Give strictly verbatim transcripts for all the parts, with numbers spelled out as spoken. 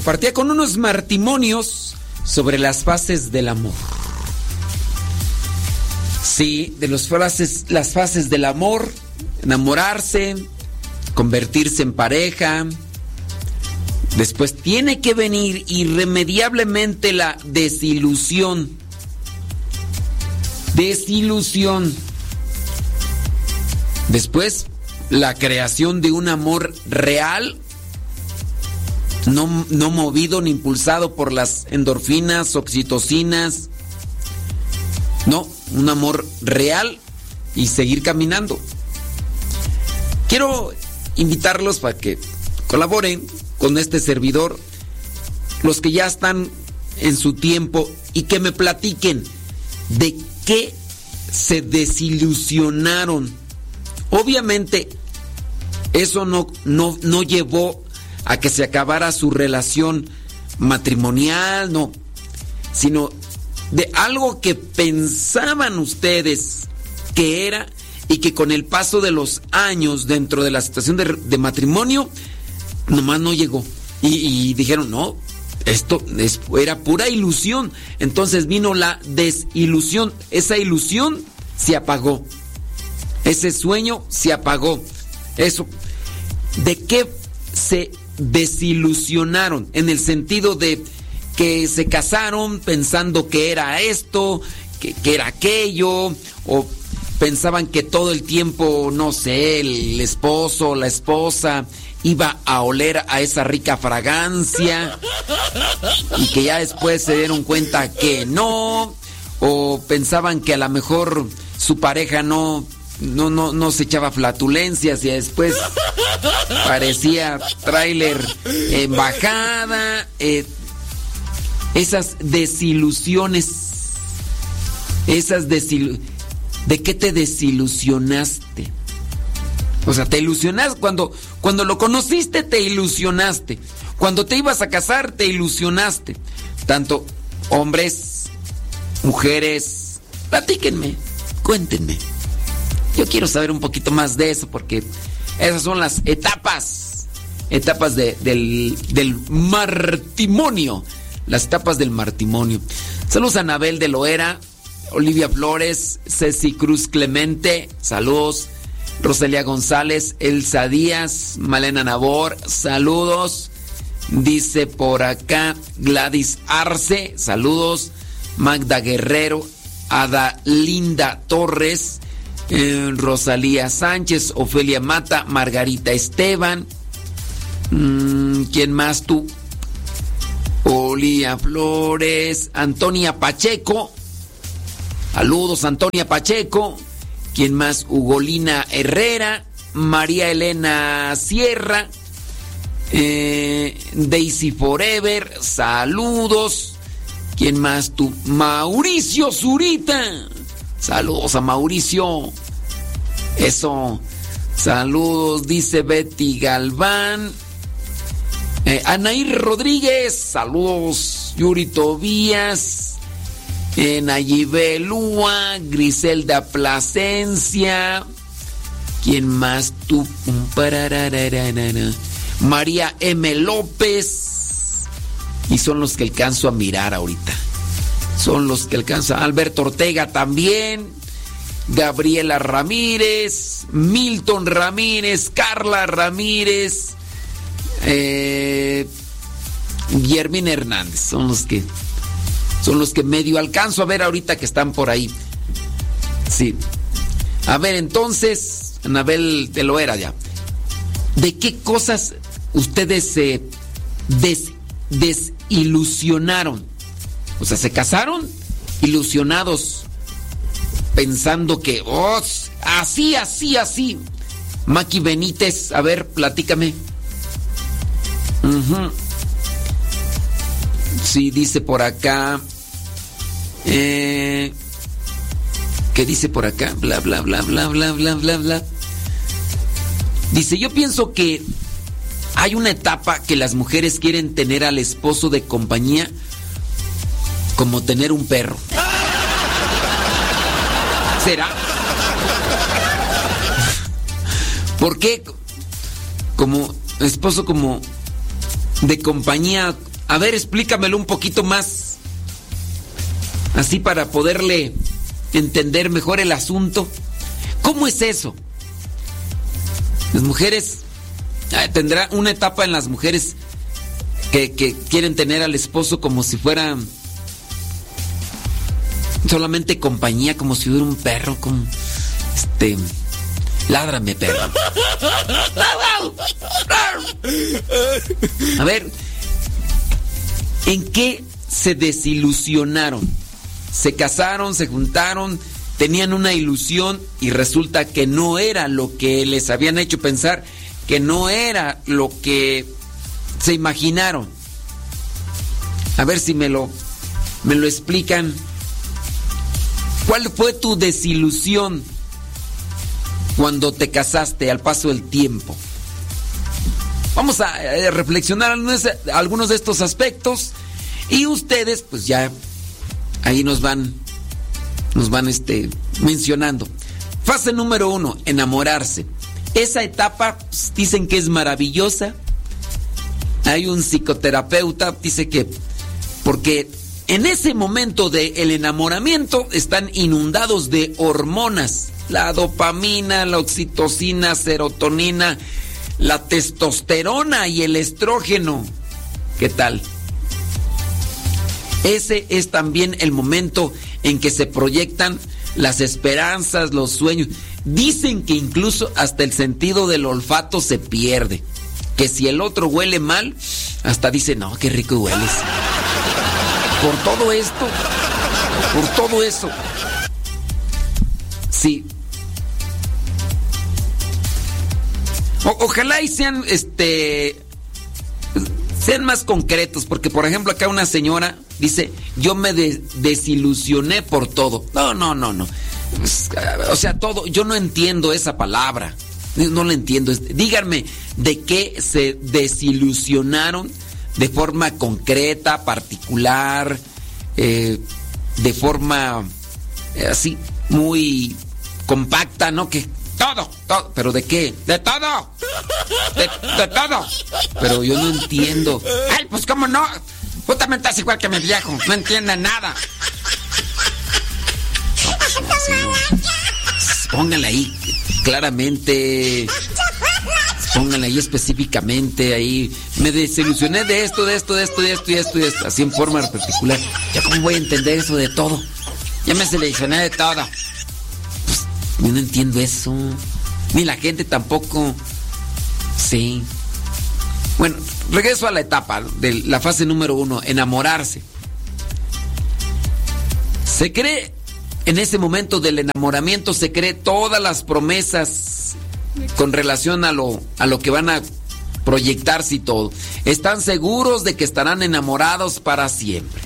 compartía con unos matrimonios sobre las fases del amor. Sí, de los fases, las fases del amor: enamorarse, convertirse en pareja. Después tiene que venir irremediablemente la desilusión. Desilusión. Después, la creación de un amor real, no, no movido ni impulsado por las endorfinas, oxitocinas. No, un amor real y seguir caminando. Quiero invitarlos para que colaboren con este servidor, los que ya están en su tiempo, y que me platiquen de qué se desilusionaron. Obviamente, eso no, no, no llevó a que se acabara su relación matrimonial, no, sino de algo que pensaban ustedes que era, y que con el paso de los años dentro de la situación de, de matrimonio, nomás no llegó. Y, y dijeron, no, esto es, era pura ilusión. Entonces vino la desilusión. Esa ilusión se apagó. Ese sueño se apagó. Eso. ¿De qué se desilusionaron? En el sentido de que se casaron pensando que era esto, que, que era aquello, o pensaban que todo el tiempo, no sé, el esposo, la esposa iba a oler a esa rica fragancia, y que ya después se dieron cuenta que no, o pensaban que a lo mejor su pareja no no no no se echaba flatulencias y después parecía tráiler en bajada. Eh, esas desilusiones, esas desilusiones. ¿De qué te desilusionaste? O sea, te ilusionaste cuando, cuando lo conociste, te ilusionaste. Cuando te ibas a casar, te ilusionaste. Tanto hombres, mujeres, platíquenme, cuéntenme. Yo quiero saber un poquito más de eso, porque esas son las etapas, etapas de, del, del matrimonio, las etapas del matrimonio. Saludos a Anabel de Loera, Olivia Flores, Ceci Cruz Clemente, saludos. Roselia González, Elsa Díaz, Malena Nabor, saludos. Dice por acá Gladys Arce, saludos. Magda Guerrero, Ada Linda Torres, eh, Rosalía Sánchez, Ofelia Mata, Margarita Esteban. Mm, ¿Quién más tú? Olivia Flores, Antonia Pacheco. Saludos, Antonia Pacheco. ¿Quién más? Ugolina Herrera, María Elena Sierra, eh, Daisy Forever, saludos. ¿Quién más tú? Mauricio Zurita. Saludos a Mauricio. Eso. Saludos, dice Betty Galván. Eh, Anaí Rodríguez, saludos. Yuri Tobías. En Nayibelúa, Griselda Plasencia. ¿Quién más tú? María M. López. Y son los que alcanzo a mirar ahorita. Son los que alcanzo. Alberto Ortega también. Gabriela Ramírez. Milton Ramírez. Carla Ramírez. Eh, Guillermina Hernández. Son los que... Son los que medio alcanzo a ver ahorita que están por ahí. Sí. A ver, entonces, Anabel te lo era ya. ¿De qué cosas ustedes se des, desilusionaron? O sea, se casaron ilusionados, pensando que, oh, así, así, así. Maki Benítez, a ver, platícame. Uh-huh. Sí, dice por acá. Eh, ¿Qué dice por acá? Bla, bla, bla, bla, bla, bla, bla, bla. Dice, yo pienso que hay una etapa que las mujeres quieren tener al esposo de compañía como tener un perro. ¿Será? ¿Por qué? Como esposo como de compañía A ver, explícamelo un poquito más. Así para poderle entender mejor el asunto. ¿Cómo es eso? Las mujeres, tendrá una etapa en las mujeres que, que quieren tener al esposo como si fuera solamente compañía, como si fuera un perro, como este, ládrame, perro. A ver, ¿en qué se desilusionaron? Se casaron, se juntaron, tenían una ilusión y resulta que no era lo que les habían hecho pensar, que no era lo que se imaginaron. A ver si me lo, me lo explican. ¿Cuál fue tu desilusión cuando te casaste al paso del tiempo? Vamos a reflexionar algunos de estos aspectos y ustedes pues ya ahí nos van nos van este mencionando. Fase número uno, enamorarse. Esa etapa pues, dicen que es maravillosa. Hay un psicoterapeuta dice que porque en ese momento del enamoramiento están inundados de hormonas, la dopamina, la oxitocina, serotonina, la testosterona y el estrógeno. ¿Qué tal? Ese es también el momento en que se proyectan las esperanzas, los sueños. Dicen que incluso hasta el sentido del olfato se pierde. Que si el otro huele mal, hasta dice, no, qué rico hueles. Por todo esto, por todo eso. Sí. O- ojalá y sean, este, sean más concretos, porque por ejemplo acá una señora dice, yo me de- desilusioné por todo. No, no, no, no. O sea, todo, yo no entiendo esa palabra. No la entiendo. Díganme, ¿de qué se desilusionaron de forma concreta, particular, eh, de forma eh, así, muy compacta, ¿no? Que todo, todo, ¿pero de qué? ¡De todo! ¡De, de todo! Pero yo no entiendo. ¡Ay, pues cómo no! Justamente estás igual que mi viejo, no entiende nada. No, pues no, así no. Pónganle ahí claramente, pónganle ahí específicamente, ahí, me desilusioné de esto, de esto, de esto, de esto, y esto, y esto, así en forma particular. ¿Ya cómo voy a entender eso de todo? Ya me desilusioné de todo. Pues, yo no entiendo eso. Ni la gente tampoco. Sí. Bueno, regreso a la etapa de la fase número uno, enamorarse. Se cree, en ese momento del enamoramiento, se cree todas las promesas con relación a lo, a lo que van a proyectarse y todo. Están seguros de que estarán enamorados para siempre.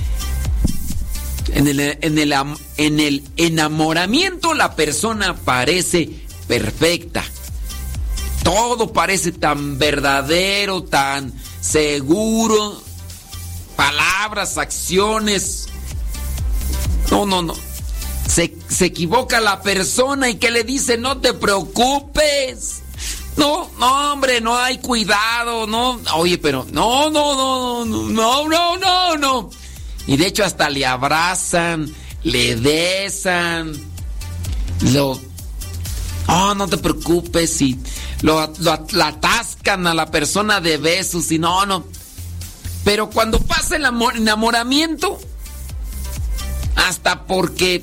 En el, en el, en el enamoramiento la persona parece perfecta. Todo parece tan verdadero, tan seguro. Palabras, acciones. No, no, no. Se, se equivoca la persona y que le dice, no te preocupes. No, no, hombre, no hay cuidado, no. Oye, pero no, no, no, no, no, no, no, no. Y de hecho hasta le abrazan, le besan, lo... Oh, no te preocupes, y lo, lo la atascan a la persona de besos y no, no. Pero cuando pasa el amor, enamoramiento, hasta porque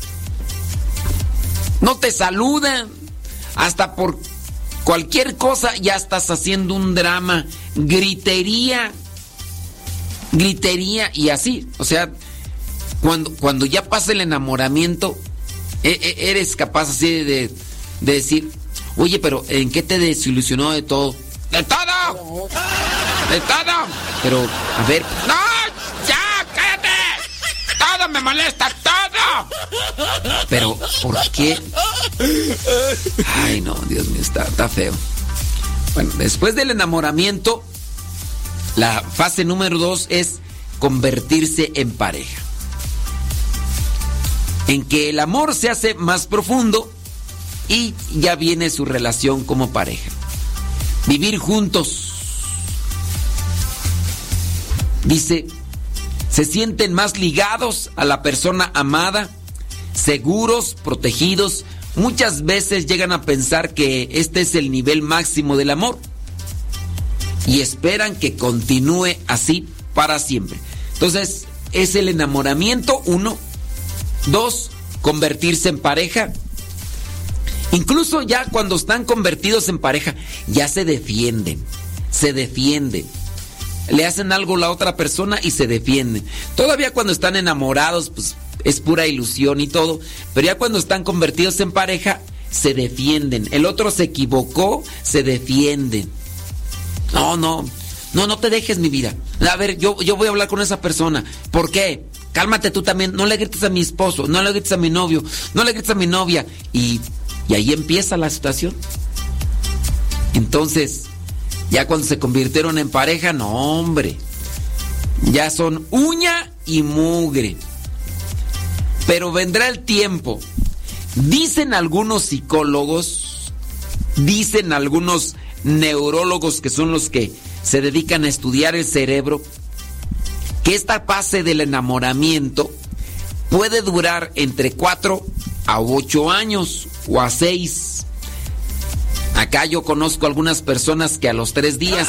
no te saludan, hasta por cualquier cosa ya estás haciendo un drama, gritería, gritería y así. O sea, cuando, cuando ya pasa el enamoramiento, eres capaz así de, de decir, oye, pero ¿en qué te desilusionó de todo? ¡De todo! ¡De todo! Pero, a ver, ¡no! ¡Ya! ¡Cállate! ¡Todo me molesta! ¡Todo! Pero, ¿por qué? Ay, no, Dios mío, está, está feo. Bueno, después del enamoramiento, la fase número dos es convertirse en pareja. En que el amor se hace más profundo y ya viene su relación como pareja. Vivir juntos. Dice, se sienten más ligados a la persona amada, seguros, protegidos. Muchas veces llegan a pensar que este es el nivel máximo del amor y esperan que continúe así para siempre. Entonces, es el enamoramiento, uno. Dos, convertirse en pareja. Incluso ya cuando están convertidos en pareja, ya se defienden, se defienden. Le hacen algo a la otra persona y se defienden. Todavía cuando están enamorados, pues es pura ilusión y todo. Pero ya cuando están convertidos en pareja, se defienden. El otro se equivocó, se defienden. No, no, no, no te dejes, mi vida. A ver, yo, yo voy a hablar con esa persona. ¿Por qué? Cálmate tú también. No le grites a mi esposo, no le grites a mi novio, no le grites a mi novia. Y, y ahí empieza la situación. Entonces, ya cuando se convirtieron en pareja, no, hombre, ya son uña y mugre. Pero vendrá el tiempo. Dicen algunos psicólogos, dicen algunos neurólogos que son los que se dedican a estudiar el cerebro, que esta fase del enamoramiento puede durar entre cuatro a ocho años o a seis. Acá yo conozco algunas personas que a los tres días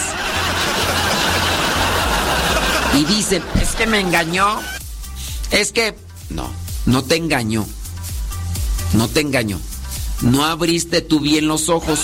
y dicen, es que me engañó, es que no, no te engañó, no te engañó, no abriste tú bien los ojos,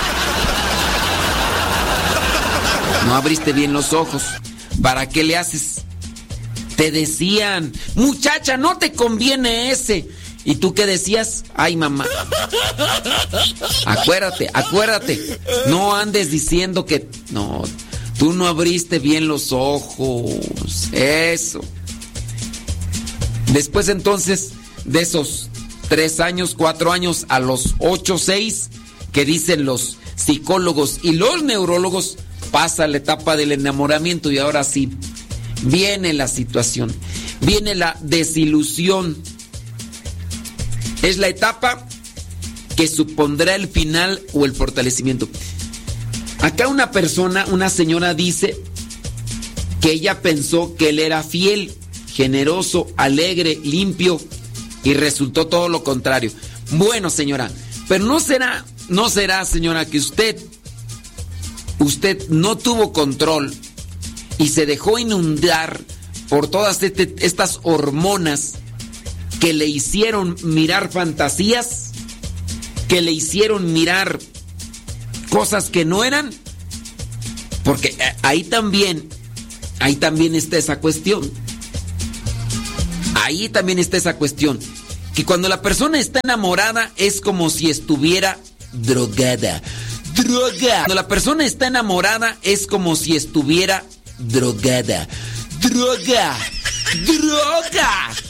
no abriste bien los ojos. ¿Para qué le haces? Te decían, muchacha, no te conviene ese. ¿Y tú qué decías? Ay, mamá. Acuérdate, acuérdate. No andes diciendo que... No, tú no abriste bien los ojos. Eso. Después entonces, de esos tres años, cuatro años, a los ocho, seis, que dicen los psicólogos y los neurólogos, pasa la etapa del enamoramiento y ahora sí, viene la situación. Viene la desilusión. Es la etapa que supondrá el final o el fortalecimiento. Acá una persona, una señora dice que ella pensó que él era fiel, generoso, alegre, limpio y resultó todo lo contrario. Bueno, señora, pero no será, no será, señora, que usted, usted no tuvo control y se dejó inundar por todas este, estas hormonas que le hicieron mirar fantasías, que le hicieron mirar cosas que no eran, porque ahí también, ahí también está esa cuestión. Ahí también está esa cuestión, que cuando la persona está enamorada es como si estuviera drogada. Droga. Cuando la persona está enamorada es como si estuviera drogada. Droga. Droga.